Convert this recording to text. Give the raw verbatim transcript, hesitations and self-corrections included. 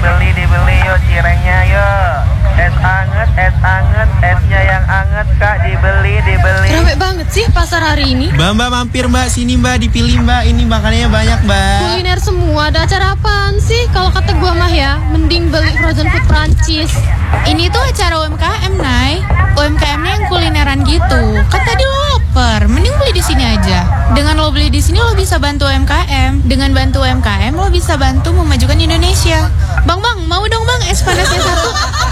dibeli, dibeli yuk cirengnya yuk. Es anget, es anget, esnya yang anget kak, dibeli, dibeli. Rame banget sih pasar hari ini. Mbak, mbak mampir mbak, sini mbak, dipilih mbak, ini makanannya banyak mbak. Kuliner semua, ada acara apaan sih? Kalau kata gua mah ya, mending beli frozen food Prancis. Ini tuh acara U M K M, Nay. U M K M-nya yang kulineran gitu. Kan tadi lo lapar, mending beli di sini aja. Dengan lo beli di sini lo bisa bantu U M K M. Dengan bantu U M K M lo bisa bantu memajukan Indonesia. Bang, bang, mau dong bang es panasnya satu.